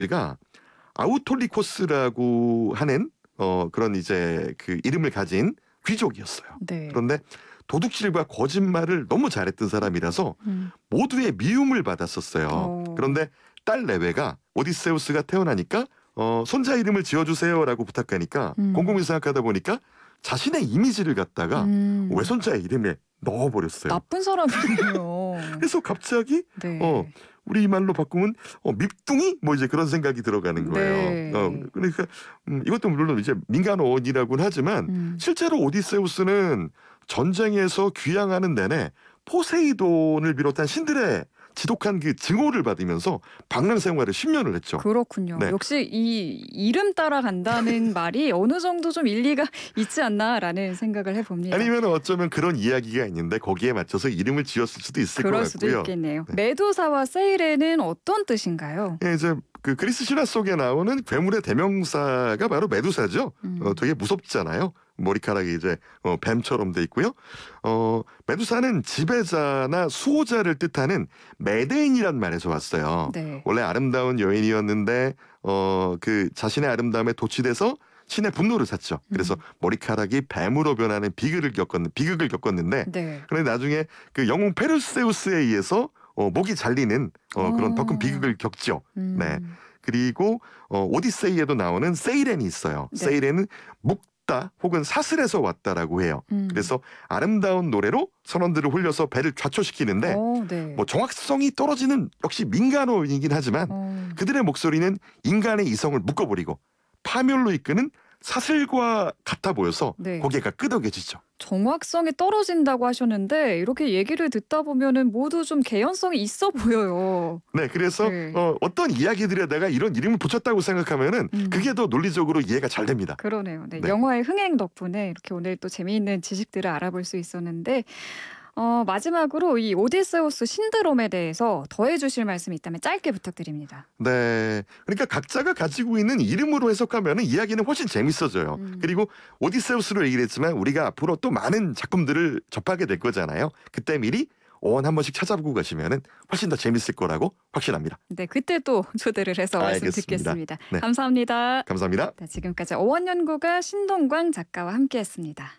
가 아우톨리코스라고 하는 그런 이제 그 이름을 가진 귀족이었어요. 네. 그런데 도둑질과 거짓말을 너무 잘했던 사람이라서 음. 모두의 미움을 받았었어요. 어. 그런데 딸 레베가 오디세우스가 태어나니까 손자 이름을 지어주세요라고 부탁하니까 음. 곰곰이 생각하다 보니까 자신의 이미지를 갖다가 음. 외손자의 이름에 넣어버렸어요. 나쁜 사람이네요. 그래서 갑자기 네. 우리 말로 바꾸면 밉둥이 뭐 이제 그런 생각이 들어가는 거예요. 네. 그러니까 이것도 물론 이제 민간어원이라고는 하지만 음. 실제로 오디세우스는 전쟁에서 귀향하는 내내 포세이돈을 비롯한 신들의 지독한 그 증오를 받으면서 방랑 생활을 10년을 했죠. 그렇군요. 네. 역시 이 이름 따라간다는 말이 어느 정도 좀 일리가 있지 않나라는 생각을 해봅니다. 아니면 어쩌면 그런 이야기가 있는데 거기에 맞춰서 이름을 지었을 수도 있을 것 그럴 수도 같고요. 있겠네요. 네. 메두사와 세이레는 어떤 뜻인가요? 예, 이제 그 그리스 신화 속에 나오는 괴물의 대명사가 바로 메두사죠. 되게 무섭잖아요. 머리카락이 이제 뱀처럼 돼 있고요. 메두사는 지배자나 수호자를 뜻하는 메데인이란 말에서 왔어요. 네. 원래 아름다운 여인이었는데 그 자신의 아름다움에 도취돼서 신의 분노를 샀죠. 그래서 머리카락이 뱀으로 변하는 비극을 겪었는데 네. 그런데 나중에 그 영웅 페르세우스에 의해서 목이 잘리는 그런 더 큰 어. 비극을 겪죠. 네. 음. 그리고 오디세이에도 나오는 세이렌이 있어요. 네. 세이렌은 묵다 혹은 사슬에서 왔다라고 해요. 그래서 아름다운 노래로 선원들을 홀려서 배를 좌초시키는데 네. 뭐 정확성이 떨어지는 역시 민간어이긴 하지만 그들의 목소리는 인간의 이성을 묶어버리고 파멸로 이끄는 사슬과 같아 보여서 네. 고개가 끄덕여지죠. 정확성이 떨어진다고 하셨는데 이렇게 얘기를 듣다 보면은 모두 좀 개연성이 있어 보여요. 네, 그래서 네. 어떤 이야기들에다가 이런 이름을 붙였다고 생각하면은 그게 더 논리적으로 이해가 잘 됩니다. 그러네요. 네, 네. 영화의 흥행 덕분에 이렇게 오늘 또 재미있는 지식들을 알아볼 수 있었는데 마지막으로 이 오디세우스 신드롬에 대해서 더해주실 말씀이 있다면 짧게 부탁드립니다. 네, 그러니까 각자가 가지고 있는 이름으로 해석하면은 이야기는 훨씬 재밌어져요. 그리고 오디세우스로 얘기를 했지만 우리가 앞으로 또 많은 작품들을 접하게 될 거잖아요. 그때 미리 어원 한 번씩 찾아보고 가시면은 훨씬 더 재밌을 거라고 확신합니다. 네, 그때 또 초대를 해서 말씀 알겠습니다. 듣겠습니다. 네. 감사합니다. 감사합니다. 네, 지금까지 어원연구가 신동광 작가와 함께했습니다.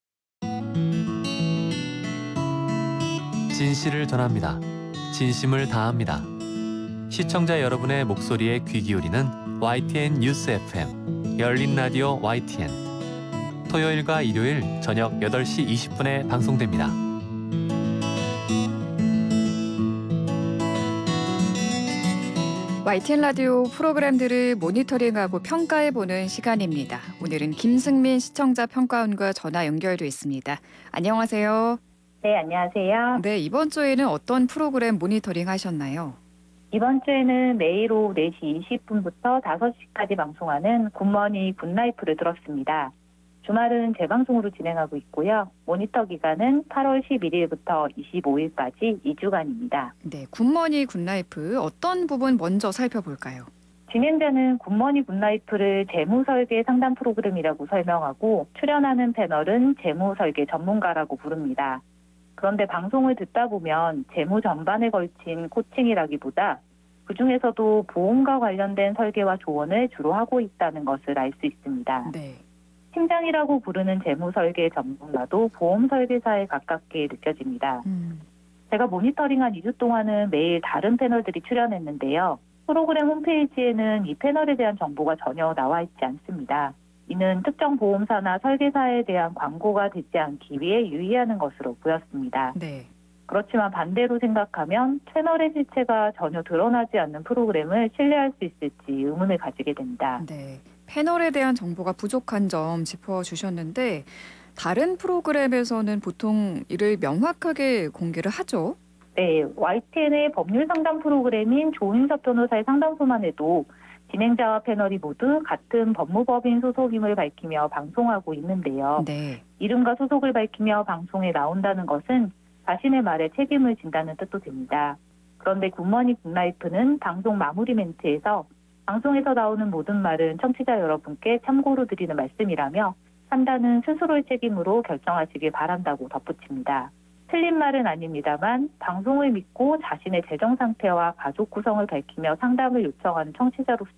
진실을 전합니다. 진심을 다합니다. 시청자 여러분의 목소리에 귀 기울이는 YTN 뉴스 FM 열린 라디오 YTN 토요일과 일요일 저녁 8시 20분에 방송됩니다. YTN 라디오 프로그램들을 모니터링하고 평가해보는 시간입니다. 오늘은 김승민 시청자 평가원과 전화 연결돼 있습니다. 안녕하세요. 네, 안녕하세요. 네, 이번 주에는 어떤 프로그램 모니터링 하셨나요? 이번 주에는 매일 오후 4시 20분부터 5시까지 방송하는 굿머니 굿라이프를 들었습니다. 주말은 재방송으로 진행하고 있고요. 모니터 기간은 8월 11일부터 25일까지 2주간입니다. 네, 굿머니 굿라이프 어떤 부분 먼저 살펴볼까요? 진행자는 굿머니 굿라이프를 재무설계 상담 프로그램이라고 설명하고 출연하는 패널은 재무설계 전문가라고 부릅니다. 그런데 방송을 듣다 보면 재무 전반에 걸친 코칭이라기보다 그중에서도 보험과 관련된 설계와 조언을 주로 하고 있다는 것을 알 수 있습니다. 네. 팀장이라고 부르는 재무 설계 전문가도 보험 설계사에 가깝게 느껴집니다. 제가 모니터링한 2주 동안은 매일 다른 패널들이 출연했는데요. 프로그램 홈페이지에는 이 패널에 대한 정보가 전혀 나와 있지 않습니다. 이는 특정 보험사나 설계사에 대한 광고가 되지 않기 위해 유의하는 것으로 보였습니다. 네. 그렇지만 반대로 생각하면 채널의 실체가 전혀 드러나지 않는 프로그램을 신뢰할 수 있을지 의문을 가지게 됩니다. 네. 패널에 대한 정보가 부족한 점 짚어주셨는데 다른 프로그램에서는 보통 이를 명확하게 공개를 하죠? 네, YTN의 법률 상담 프로그램인 조인섭 변호사의 상담소만 해도 진행자와 패널이 모두 같은 법무법인 소속임을 밝히며 방송하고 있는데요. 네. 이름과 소속을 밝히며 방송에 나온다는 것은 자신의 말에 책임을 진다는 뜻도 됩니다. 그런데 굿머니 굿라이프는 방송 마무리 멘트에서 방송에서 나오는 모든 말은 청취자 여러분께 참고로 드리는 말씀이라며 판단은 스스로의 책임으로 결정하시길 바란다고 덧붙입니다. 틀린 말은 아닙니다만 방송을 믿고 자신의 재정 상태와 가족 구성을 밝히며 상담을 요청하는 청취자로서